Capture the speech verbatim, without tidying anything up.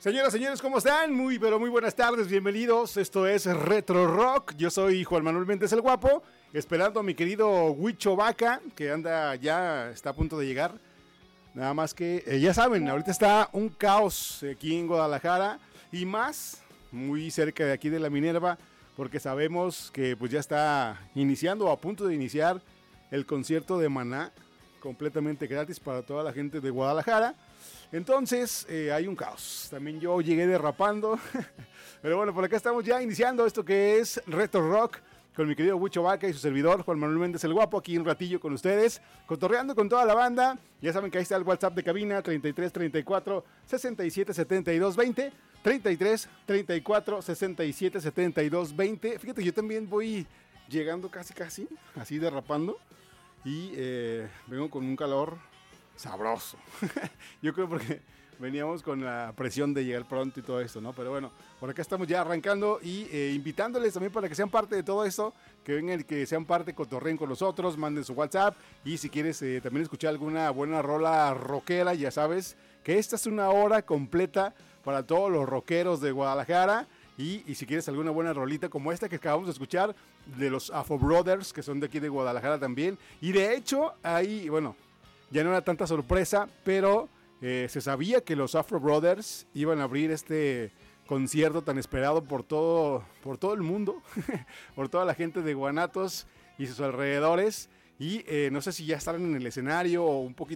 Señoras, señores, ¿cómo están? Muy, pero muy buenas tardes, bienvenidos. Esto es Retro Rock. Yo soy Juan Manuel Méndez el Guapo, esperando a mi querido Huicho Vaca, que anda ya, está a punto de llegar. Nada más que, eh, ya saben, ahorita está un caos aquí en Guadalajara y más, muy cerca de aquí de la Minerva, porque sabemos que pues ya está iniciando o a punto de iniciar el concierto de Maná, completamente gratis para toda la gente de Guadalajara. Entonces, eh, hay un caos. También yo llegué derrapando. Pero bueno, por acá estamos ya iniciando esto que es Retro Rock con mi querido Huicho Vaca y su servidor Juan Manuel Méndez el Guapo, aquí un ratillo con ustedes, cotorreando con toda la banda. Ya saben que ahí está el WhatsApp de cabina, treinta y tres, treinta y cuatro, sesenta y siete, setenta y dos, veinte. treinta y tres, treinta y cuatro, sesenta y siete, setenta y dos, veinte. Fíjate, yo también voy llegando casi casi, así derrapando. Y eh, vengo con un calor sabroso. Yo creo porque veníamos con la presión de llegar pronto y todo esto, ¿no? Pero bueno, por acá estamos ya arrancando y eh, invitándoles también para que sean parte de todo esto, que vengan, que sean parte, cotorreen con nosotros, manden su WhatsApp y si quieres eh, también escuchar alguna buena rola rockera, ya sabes que esta es una hora completa para todos los rockeros de Guadalajara. Y, y si quieres alguna buena rolita como esta que acabamos de escuchar de los Afro Brothers, que son de aquí de Guadalajara también. Y de hecho, ahí, bueno, ya no era tanta sorpresa, pero eh, se sabía que los Afro Brothers iban a abrir este concierto tan esperado por todo, por todo el mundo, por toda la gente de Guanatos y sus alrededores. Y eh, no sé si ya estarán en el escenario o un poquito